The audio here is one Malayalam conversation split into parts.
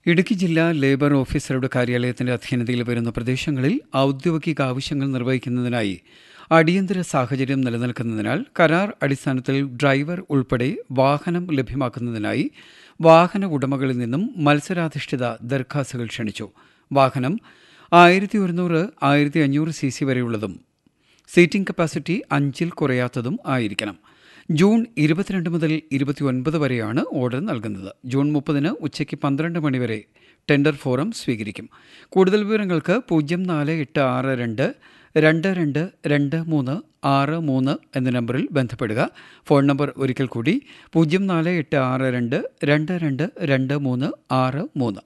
ഇടുക്കി ജില്ലാ ലേബർ ഓഫീസറുടെ കാര്യാലയത്തിന്റെ അധീനതയിൽ വരുന്ന പ്രദേശങ്ങളിൽ ഔദ്യോഗിക ആവശ്യങ്ങൾ നിർവഹിക്കുന്നതിനായി അടിയന്തര സാഹചര്യം നിലനിൽക്കുന്നതിനാൽ കരാർ അടിസ്ഥാനത്തിൽ ഡ്രൈവർ ഉൾപ്പെടെ വാഹനം ലഭ്യമാക്കുന്നതിനായി വാഹന ഉടമകളിൽ നിന്നും മത്സരാധിഷ്ഠിത ദർഖാസ്തുകൾ ക്ഷണിച്ചു. വാഹനം 1100-1500 cc വരെയുള്ളതും സീറ്റിംഗ് കപ്പാസിറ്റി 5 കുറയാത്തതും ആയിരിക്കണം. ജൂൺ 22 മുതൽ 29 വരെയാണ് ഓർഡർ നൽകുന്നത്. ജൂൺ 30 ഉച്ചയ്ക്ക് 12 മണിവരെ ടെൻഡർ ഫോറം സ്വീകരിക്കും. കൂടുതൽ വിവരങ്ങൾക്ക് 0486222363 എന്ന നമ്പറിൽ ബന്ധപ്പെടുക. ഫോൺ നമ്പർ ഒരിക്കൽ കൂടി 0486222363.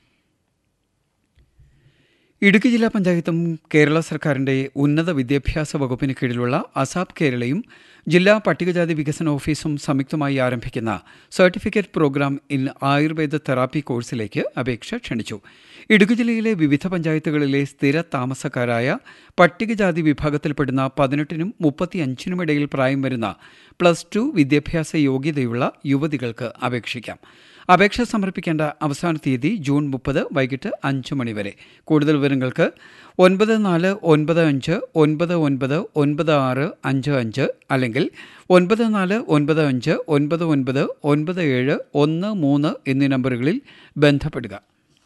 ഇടുക്കി ജില്ലാ പഞ്ചായത്തും കേരള സർക്കാരിന്റെ ഉന്നത വിദ്യാഭ്യാസ വകുപ്പിന് കീഴിലുള്ള അസാപ് കേരളയും ജില്ലാ പട്ടികജാതി വികസന ഓഫീസും സംയുക്തമായി ആരംഭിക്കുന്ന certificate programme in Ayurveda therapy കോഴ്സിലേക്ക് അപേക്ഷ ക്ഷണിച്ചു. ഇടുക്കി ജില്ലയിലെ വിവിധ പഞ്ചായത്തുകളിലെ സ്ഥിര താമസക്കാരായ പട്ടികജാതി വിഭാഗത്തിൽപ്പെടുന്ന 18-നും 35-നും ഇടയിൽ പ്രായം വരുന്ന +2 വിദ്യാഭ്യാസ യോഗ്യതയുള്ള യുവതികൾക്ക് അപേക്ഷിക്കാം. അപേക്ഷ സമർപ്പിക്കേണ്ട അവസാന തീയതി ജൂൺ 30 വൈകിട്ട് 5 മണി വരെ. കൂടുതൽ വിവരങ്ങൾക്ക് 9495999655 അല്ലെങ്കിൽ 9495999713 എന്നീ നമ്പറുകളിൽ ബന്ധപ്പെടുക.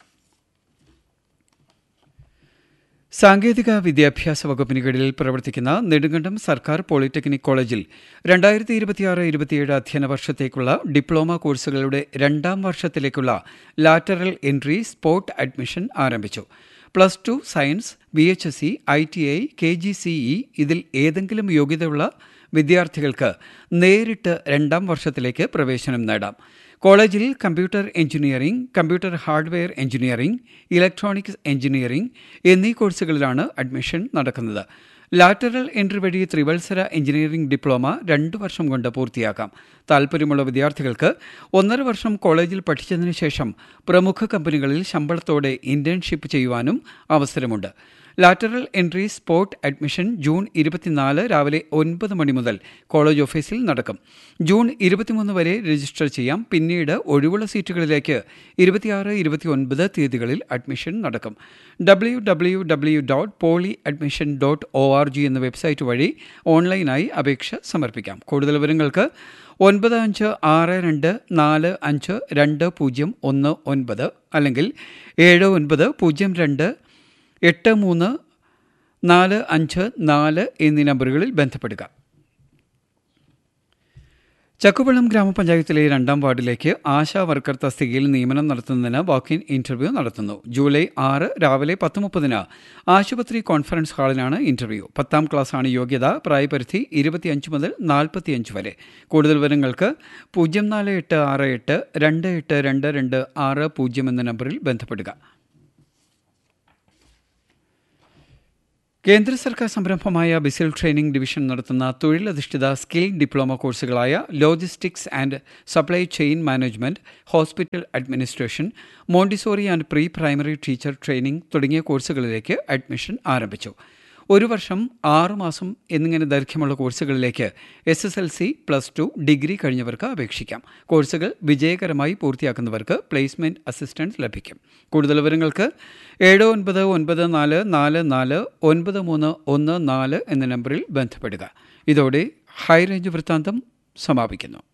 സാങ്കേതിക വിദ്യാഭ്യാസ വകുപ്പിന് കീഴിൽ പ്രവർത്തിക്കുന്ന നെടുങ്കണ്ടം സർക്കാർ പോളിടെക്നിക് കോളേജിൽ 2026-27 അധ്യയന വർഷത്തേക്കുള്ള ഡിപ്ലോമ കോഴ്സുകളുടെ 2ാം വർഷത്തിലേക്കുള്ള ലാറ്ററൽ എൻട്രി സ്പോട്ട് അഡ്മിഷൻ ആരംഭിച്ചു. +2 സയൻസ്, VHSC, ITI, KGCE ഇതിൽ ഏതെങ്കിലും യോഗ്യതയുള്ള വിദ്യാർത്ഥികൾക്ക് നേരിട്ട് 2ാം വർഷത്തിലേക്ക് പ്രവേശനം നേടാം. കോളേജിൽ computer engineering, computer hardware engineering, electronics engineering എന്നീ കോഴ്സുകളിലാണ് അഡ്മിഷൻ നടക്കുന്നത്. ലാറ്ററൽ എൻട്രി വഴി ത്രിവത്സര എഞ്ചിനീയറിംഗ് ഡിപ്ലോമ 2 വർഷം കൊണ്ട് പൂർത്തിയാക്കാം. താൽപ്പര്യമുള്ള വിദ്യാർത്ഥികൾക്ക് 1.5 വർഷം കോളേജിൽ പഠിച്ചതിനു ശേഷം പ്രമുഖ കമ്പനികളിൽ ശമ്പളത്തോടെ ഇന്റേൺഷിപ്പ് ചെയ്യുവാനും അവസരമുണ്ട്. Lateral entry spot admission June 24 രാവിലെ 9 മണി മുതൽ കോളേജ് ഓഫീസിൽ നടക്കും. ജൂൺ 23 വരെ രജിസ്റ്റർ ചെയ്യാം. പിന്നീട് ഒഴിവുള്ള സീറ്റുകളിലേക്ക് 26-29 തീയതികളിൽ അഡ്മിഷൻ നടക്കും. www.polyadmission.org എന്ന വെബ്സൈറ്റ് വഴി ഓൺലൈനായി അപേക്ഷ സമർപ്പിക്കാം. കൂടുതൽ വിവരങ്ങൾക്ക് 9564522019 അല്ലെങ്കിൽ 7902834554 എന്നീ നമ്പറുകളിൽ ബന്ധപ്പെടുക. ചക്കുവള്ളം ഗ്രാമപഞ്ചായത്തിലെ 2ാം വാർഡിലേക്ക് ആശാ വർക്കർ തസ്തികയിൽ നിയമനം നടത്തുന്നതിന് വാക്ക്-ഇൻ ഇന്റർവ്യൂ നടത്തുന്നു. ജൂലൈ 6 രാവിലെ 10:30 ആശുപത്രി കോൺഫറൻസ് ഹാളിലാണ് ഇന്റർവ്യൂ. 10ാം ക്ലാസ്സാണ് യോഗ്യത. പ്രായപരിധി 25 മുതൽ 45 വരെ. കൂടുതൽ വിവരങ്ങൾക്ക് 048682822260 എന്ന നമ്പറിൽ ബന്ധപ്പെടുക. കേന്ദ്ര സർക്കാർ സംരംഭമായ ബിസിൽ ട്രെയിനിംഗ് ഡിവിഷൻ നടത്തുന്ന തൊഴിലധിഷ്ഠിത skill diploma കോഴ്സുകളായ logistics and supply chain management, hospital administration, Montessori and pre primary teacher training തുടങ്ങിയ കോഴ്സുകളിലേക്ക് അഡ്മിഷൻ ആരംഭിച്ചു. 1 വർഷം 6 മാസം എന്നിങ്ങനെ ദൈർഘ്യമുള്ള കോഴ്സുകളിലേക്ക് SSLC, +2, ഡിഗ്രി കഴിഞ്ഞവർക്ക് അപേക്ഷിക്കാം. കോഴ്സുകൾ വിജയകരമായി പൂർത്തിയാക്കുന്നവർക്ക് പ്ലേസ്മെന്റ് അസിസ്റ്റൻസ് ലഭിക്കും. കൂടുതൽ വിവരങ്ങൾക്ക് 7994449314 എന്ന നമ്പറിൽ ബന്ധപ്പെടുക. ഇതോടെ ഹൈറേഞ്ച് വൃത്താന്തം സമാപിക്കുന്നു.